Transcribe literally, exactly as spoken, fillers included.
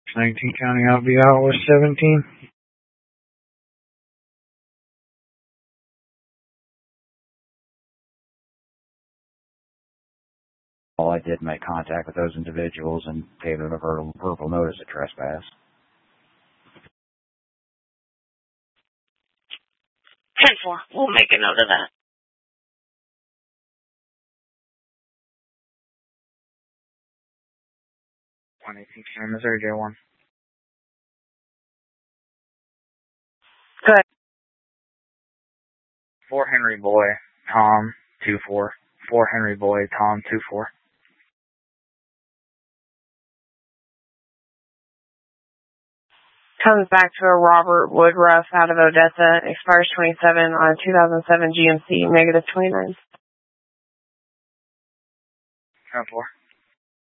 nineteen County I'll be out with seventeen. Well, I did make contact with those individuals and gave them a verbal, verbal notice of trespass. ten four. We'll make a note of that. one eighteen County, Missouri, J one. Good. four Henry Boy, Tom, two four. four Henry Boy, Tom, two four. Comes back to a Robert Woodruff out of Odessa, expires twenty-seven on two thousand seven G M C, negative twenty-nine. ten four.